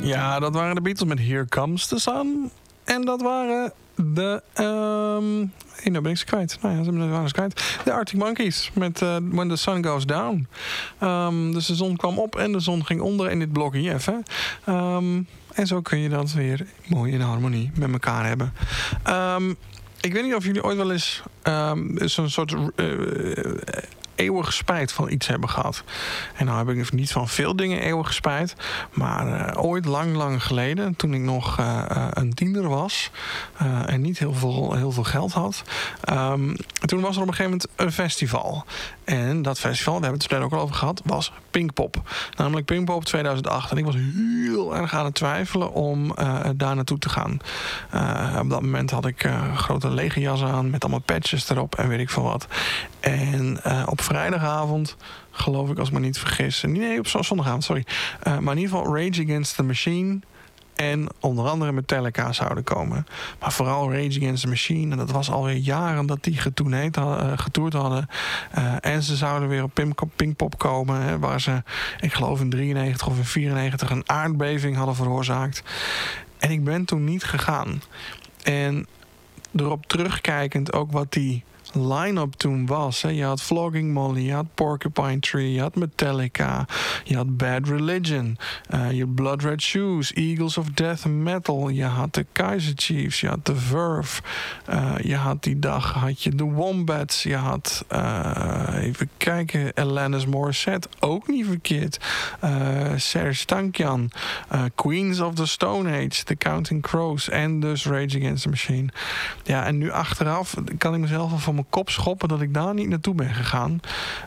Ja, dat waren de Beatles met Here Comes the Sun. En dat waren de... nou ben ik ze kwijt. Nou ja, ze waren ze kwijt. De Arctic Monkeys met When the Sun Goes Down. Dus de zon kwam op en de zon ging onder in dit blok IF. En zo kun je dat weer mooi in harmonie met elkaar hebben. Ik weet niet of jullie ooit wel eens zo'n soort eeuwig spijt van iets hebben gehad. En nou heb ik niet van veel dingen eeuwig spijt. Maar ooit lang geleden, toen ik nog een tiener was en niet heel veel geld had. Toen was er op een gegeven moment een festival. En dat festival, daar hebben we het er ook al over gehad, was Pinkpop. Namelijk Pinkpop 2008. En ik was heel erg aan het twijfelen om daar naartoe te gaan. Op dat moment had ik grote legerjas aan met allemaal patches erop en weet ik veel wat. En op vrijdagavond, geloof ik als ik me niet vergis. Nee, op zondagavond, sorry. Maar in ieder geval Rage Against the Machine en onder andere Metallica zouden komen. Maar vooral Rage Against the Machine. En dat was alweer jaren dat die getoerd hadden. En ze zouden weer op Pinkpop komen. Hè, waar ze, ik geloof in 93 of in 94 een aardbeving hadden veroorzaakt. En ik ben toen niet gegaan. En erop terugkijkend ook wat die line-up toen was. Hè. Je had Flogging Molly, je had Porcupine Tree, je had Metallica, je had Bad Religion, je had Blood Red Shoes, Eagles of Death Metal, je had de Kaiser Chiefs, je had de Verve, je had die dag de Wombats, je had even kijken, Alanis Morissette, ook niet verkeerd, Serge Tankian, Queens of the Stone Age, The Counting Crows en dus Rage Against the Machine. Ja, en nu achteraf kan ik mezelf al van mijn kop schoppen dat ik daar niet naartoe ben gegaan.